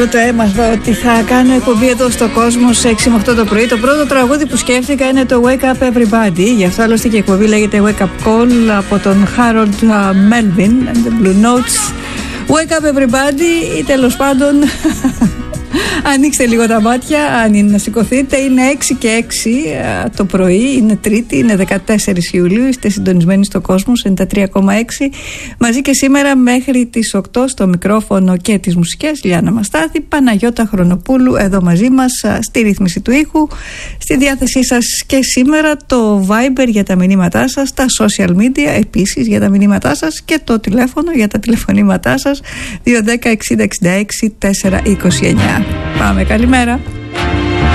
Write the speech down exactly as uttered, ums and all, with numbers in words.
Το έμαθα ότι θα κάνω εκπομπή εδώ στο κόσμο σε έξι με οκτώ το πρωί. Το πρώτο τραγούδι που σκέφτηκα είναι το Wake Up Everybody. Γι' αυτό άλλωστε και η εκπομπή λέγεται Wake Up Call από τον Harold Melvin and the Blue Notes. Wake Up Everybody, ή τέλος πάντων ανοίξτε λίγο τα μάτια, αν είναι να σηκωθείτε. Είναι έξι και έξι το πρωί, είναι Τρίτη, είναι δεκατέσσερις Ιουλίου. Είστε συντονισμένοι στο κόσμο, ενενήντα τρία κόμμα έξι. Μαζί και σήμερα μέχρι τις οκτώ στο μικρόφωνο και τις μουσικές Λιάννα Μαστάθη, Παναγιώτα Χρονοπούλου εδώ μαζί μας στη ρύθμιση του ήχου. Στη διάθεσή σας και σήμερα το Viber για τα μηνύματά σας, τα social media επίσης για τα μηνύματά σας και το τηλέφωνο για τα τηλεφωνήματά σας δύο ένα μηδέν εξήντα εξήντα έξι τετρακόσια είκοσι εννιά. Πάμε, καλημέρα.